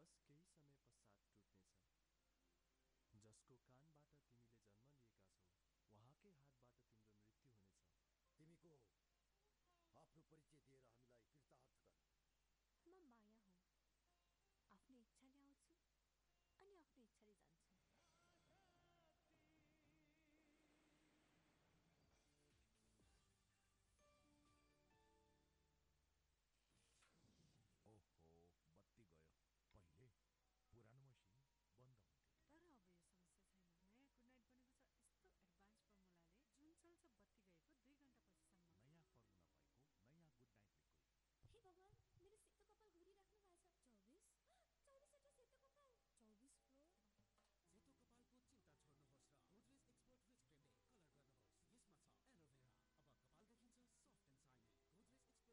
बस केही समय पश्चात टुट्नेछ। जसको कानबाट तिमीले जन्म लिएका छौ उहाँकै हातबाट तिम्रो मृत्यु हुनेछ। तिमी को हो? आफ्नो परिचय दिएर हामीलाई कृतार्थ गर। म माया हुँ। आफ्नो इच्छाले आउँछु अनि आफ्नो इच्छाले जान्छु।